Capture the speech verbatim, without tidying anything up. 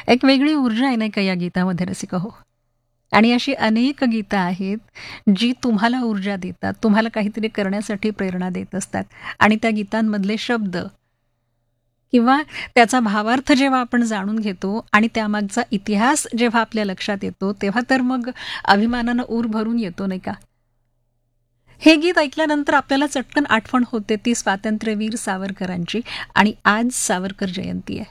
एक वेगळी ऊर्जा आहे नाही का या गीतामध्ये रसिका हो. आणि अशी अनेक गीतं आहेत, जी तुम्हाला ऊर्जा देतात, तुम्हाला काहीतरी करण्यासाठी प्रेरणा देत असतात आणि त्या गीतांमधले शब्द किंवा त्याचा भावार्थ जेव्हा आपण जाणून घेतो आणि त्यामागचा इतिहास जेव्हा आपल्या लक्षात येतो, तेव्हा तर मग अभिमानानं ऊर भरून येतो नाही का? हे गीत ऐकल्यानंतर आपल्याला चटकन आठवण होते ती स्वातंत्र्यवीर सावरकरांची आणि आज सावरकर जयंती आहे.